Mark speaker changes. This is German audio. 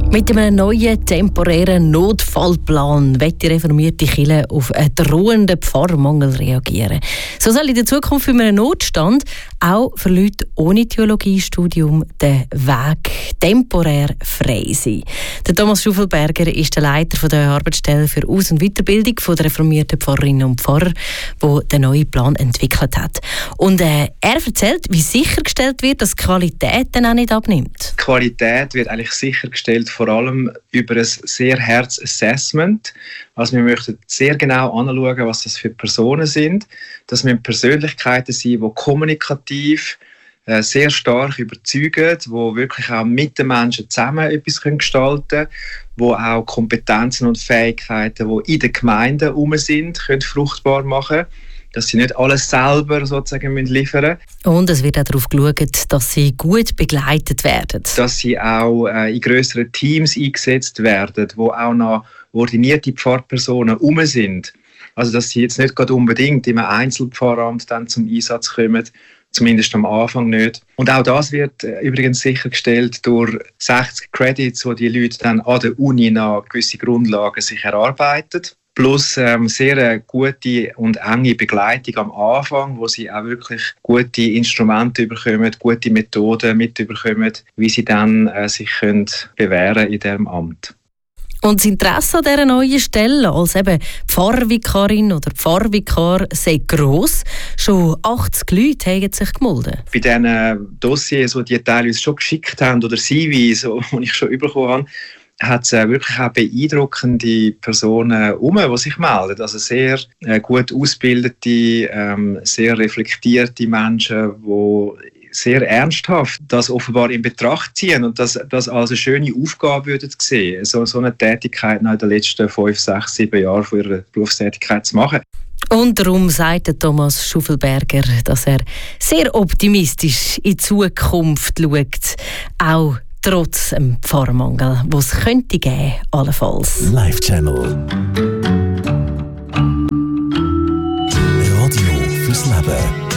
Speaker 1: Mit einem neuen temporären Notfallplan will die reformierte Kirche auf einen drohenden Pfarrmangel reagieren. So soll in der Zukunft für einen Notstand auch für Leute ohne Theologiestudium der Weg temporär frei sein. Der Thomas Schuffelberger ist der Leiter der Arbeitsstelle für Aus- und Weiterbildung der reformierten Pfarrerinnen und Pfarrer, der den neuen Plan entwickelt hat. Und er erzählt, wie sichergestellt wird, dass die Qualität dann auch nicht abnimmt.
Speaker 2: Die Qualität wird eigentlich sichergestellt vor allem über ein sehr hartes Assessment. Also wir möchten sehr genau anschauen, was das für Personen sind. Das müssen Persönlichkeiten sein, die kommunikativ sehr stark überzeugen, die wirklich auch mit den Menschen zusammen etwas gestalten können, die auch Kompetenzen und Fähigkeiten, die in den Gemeinden herum sind, können fruchtbar machen, dass sie nicht alles selber sozusagen liefern müssen.
Speaker 1: Und es wird auch darauf geschaut, dass sie gut begleitet werden.
Speaker 2: Dass sie auch in grösseren Teams eingesetzt werden, wo auch noch ordinierte Pfarrpersonen herum sind. Also dass sie jetzt nicht gerade unbedingt in einem Einzelpfarramt dann zum Einsatz kommen, zumindest am Anfang nicht. Und auch das wird übrigens sichergestellt durch 60 Credits, wo die Leute dann an der Uni noch gewisse Grundlagen sich erarbeiten. Plus sehr gute und enge Begleitung am Anfang, wo sie auch wirklich gute Instrumente bekommen, gute Methoden mitbekommen, wie sie dann sich können bewähren in diesem Amt.
Speaker 1: Und das Interesse an dieser neuen Stelle als eben Pfarrvikarin oder Pfarrvikar sei gross. Schon 80 Leute haben sich gemeldet.
Speaker 2: Bei diesen Dossiers, die die teilweise schon geschickt haben, oder CVs, die ich schon bekommen habe, hat es wirklich auch beeindruckende Personen herum, die sich melden. Also sehr gut ausgebildete, sehr reflektierte Menschen, die sehr ernsthaft das offenbar in Betracht ziehen und das als eine schöne Aufgabe würden sehen, so eine Tätigkeit in den letzten 5, 6, 7 Jahren von ihrer Berufstätigkeit zu machen.
Speaker 1: Und darum sagt Thomas Schuffelberger, dass er sehr optimistisch in die Zukunft schaut, auch trotz dem Pfarrmangel, den es könnte geben, allenfalls.
Speaker 3: Live Channel. Radio fürs Leben.